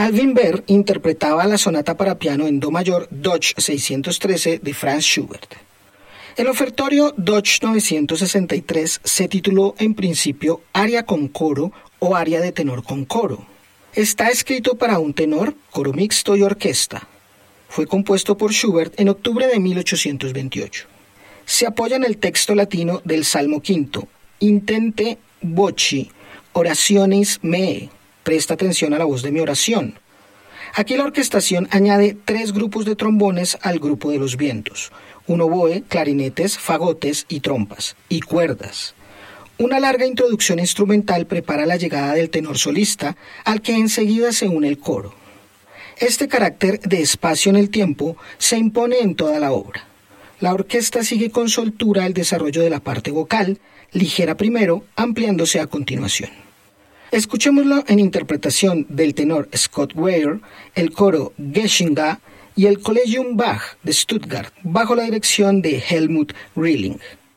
Alvin Berr interpretaba la sonata para piano en do mayor Dodge 613 de Franz Schubert. El ofertorio Dodge 963 se tituló en principio Aria con coro o Aria de tenor con coro. Está escrito para un tenor, coro mixto y orquesta. Fue compuesto por Schubert en octubre de 1828. Se apoya en el texto latino del Salmo V, Intente voci, orationis mea, presta atención a la voz de mi oración. Aquí la orquestación añade 3 grupos de trombones al grupo de los vientos, un oboe, clarinetes, fagotes y trompas, y cuerdas. Una larga introducción instrumental prepara la llegada del tenor solista, al que enseguida se une el coro. Este carácter de espacio en el tiempo se impone en toda la obra. La orquesta sigue con soltura el desarrollo de la parte vocal, ligera primero, ampliándose a continuación. Escuchémoslo en interpretación del tenor Scott Weir, el coro Geschinger y el Collegium Bach de Stuttgart, bajo la dirección de Helmut Rilling.